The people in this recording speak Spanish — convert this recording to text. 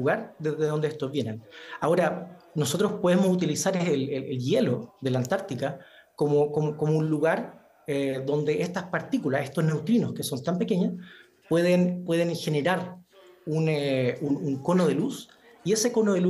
lugar desde donde estos vienen. Ahora, nosotros podemos utilizar el hielo de la Antártica como un lugar donde estas partículas, estos neutrinos que son tan pequeñas, pueden generar un cono de luz, y ese cono de luz